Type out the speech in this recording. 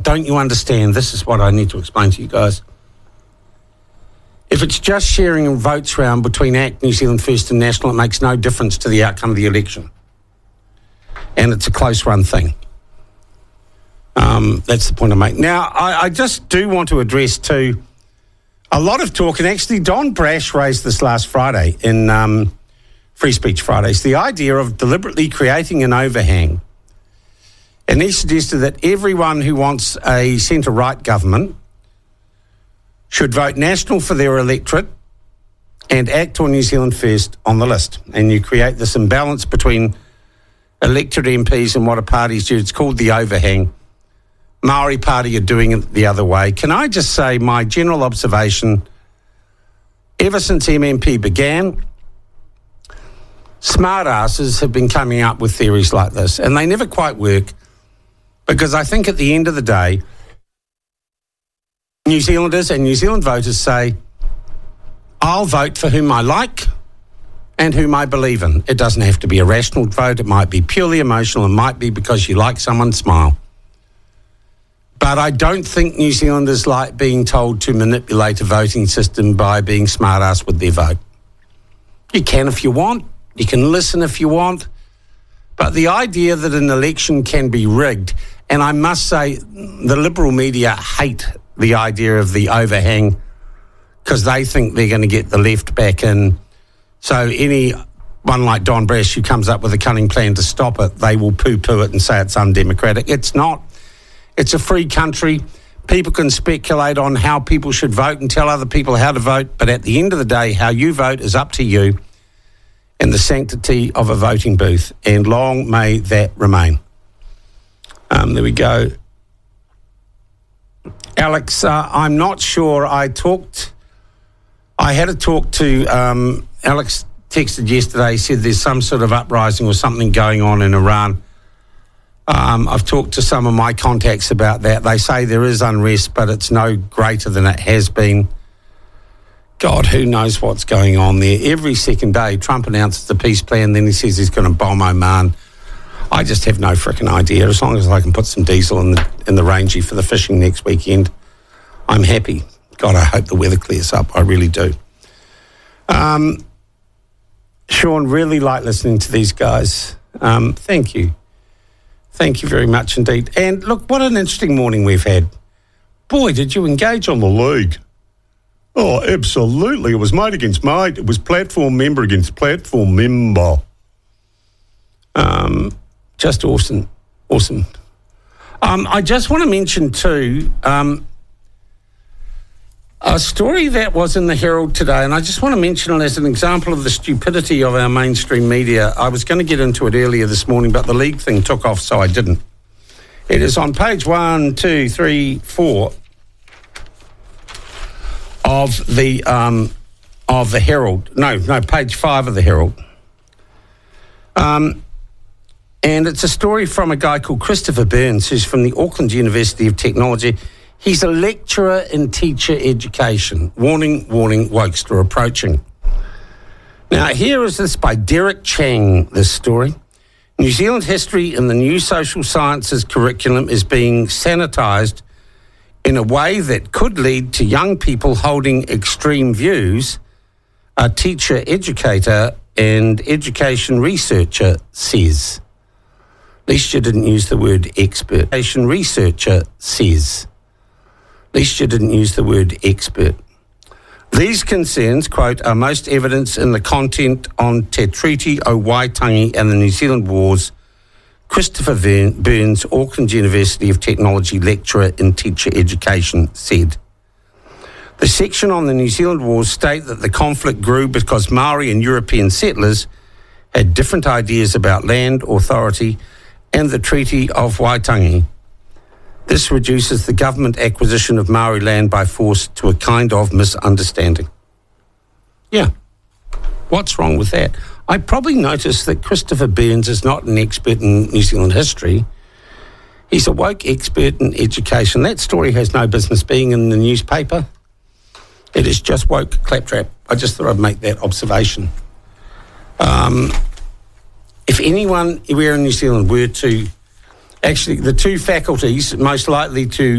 don't you understand? This is what I need to explain to you guys. If it's just sharing votes around between ACT, New Zealand First and National, it makes no difference to the outcome of the election. And it's a close-run thing. That's the point I make. Now, I just do want to address too a lot of talk, and actually Don Brash raised this last Friday in Free Speech Fridays, the idea of deliberately creating an overhang. And he suggested that everyone who wants a centre-right government should vote National for their electorate and ACT or New Zealand First on the list. And you create this imbalance between elected MPs and what a party's do. It's called the overhang. Maori Party are doing it the other way. Can I just say my general observation, ever since MMP began, smartasses have been coming up with theories like this, and they never quite work, because I think at the end of the day, New Zealanders and New Zealand voters say, I'll vote for whom I like and whom I believe in. It doesn't have to be a rational vote. It might be purely emotional. It might be because you like someone's smile. But I don't think New Zealanders like being told to manipulate a voting system by being smart-ass with their vote. You can if you want. You can listen if you want. But the idea that an election can be rigged, and I must say the Liberal media hate the idea of the overhang because they think they're going to get the left back in. So anyone like Don Brash who comes up with a cunning plan to stop it, they will poo-poo it and say it's undemocratic. It's not. It's a free country. People can speculate on how people should vote and tell other people how to vote, but at the end of the day, how you vote is up to you and the sanctity of a voting booth, and long may that remain. There we go. Alex, I'm not sure. I had a talk to, Alex texted yesterday, said there's some sort of uprising or something going on in Iran. I've talked to some of my contacts about that. They say there is unrest, but it's no greater than it has been. God, who knows what's going on there. Every second day, Trump announces the peace plan, then he says he's going to bomb Oman. I just have no frickin' idea. As long as I can put some diesel in the Rangie for the fishing next weekend, I'm happy. God, I hope the weather clears up. I really do. Sean, really like listening to these guys. Thank you. Thank you very much indeed. And look, what an interesting morning we've had. Boy, did you engage on the league. Oh, absolutely. It was mate against mate. It was platform member against platform member. Just awesome. Awesome. I just want to mention too, a story that was in the Herald today, and I just want to mention it as an example of the stupidity of our mainstream media. I was going to get into it earlier this morning, but the league thing took off, so I didn't. It is on page 1, 2, 3, 4 of the Herald. No, page 5 of the Herald. And it's a story from a guy called Christopher Burns, who's from the Auckland University of Technology. He's a lecturer in teacher education. Warning, warning, wokester approaching. Now, here is this by Derek Chang, this story. New Zealand history in the new social sciences curriculum is being sanitised in a way that could lead to young people holding extreme views, a teacher educator and education researcher says. At least you didn't use the word expert. Education researcher says. At least you didn't use the word expert. These concerns, quote, are most evident in the content on Te Treaty o Waitangi and the New Zealand Wars. Christopher Burns, Auckland University of Technology lecturer in teacher education, said. The section on the New Zealand Wars state that the conflict grew because Maori and European settlers had different ideas about land, authority, and the Treaty of Waitangi. This reduces the government acquisition of Maori land by force to a kind of misunderstanding. Yeah. What's wrong with that? I probably noticed that Christopher Burns is not an expert in New Zealand history. He's a woke expert in education. That story has no business being in the newspaper. It is just woke claptrap. I just thought I'd make that observation. If anyone anywhere in New Zealand were to... Actually, the two faculties most likely to